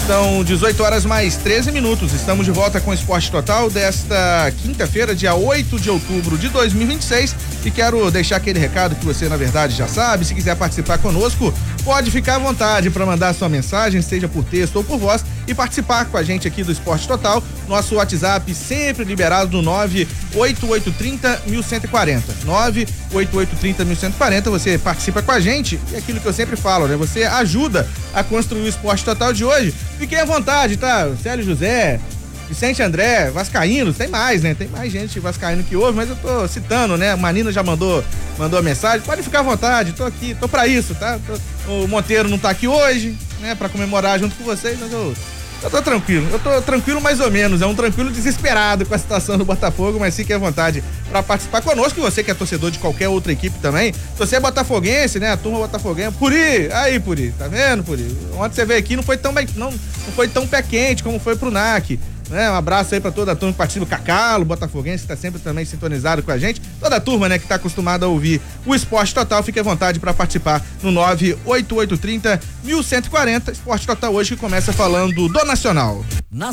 São 18 horas mais 13 minutos. Estamos de volta com o Esporte Total desta quinta-feira, dia 8 de outubro de 2026. E quero deixar aquele recado que você, na verdade, já sabe. Se quiser participar conosco, pode ficar à vontade para mandar sua mensagem, seja por texto ou por voz, e participar com a gente aqui do Esporte Total. Nosso WhatsApp sempre liberado no 98830-1140. 98830-1140. Você participa com a gente e aquilo que eu sempre falo, né? Você ajuda a construir o Esporte Total de hoje. Fiquem à vontade, tá? Célio José, Vicente André, vascaínos, tem mais, né? Tem mais gente vascaíno que ouve, mas eu tô citando, né? A Manina já mandou a mensagem, pode ficar à vontade, tô aqui, tô pra isso, tá? O Monteiro não tá aqui hoje, né? Pra comemorar junto com vocês, mas eu tô tranquilo mais ou menos, é um tranquilo desesperado com a situação do Botafogo, mas fique à vontade pra participar conosco, e você que é torcedor de qualquer outra equipe também, se você é botafoguense, né, a turma botafoguense, Puri, tá vendo, Puri? Ontem você veio aqui, não foi tão pé quente como foi pro NAC, né? Um abraço aí pra toda a turma que participa, o Cacalo, botafoguense, que tá sempre também sintonizado com a gente, toda a turma, né, que tá acostumada a ouvir o Esporte Total, fique à vontade pra participar no 98830-1140, Esporte Total hoje que começa falando do Nacional.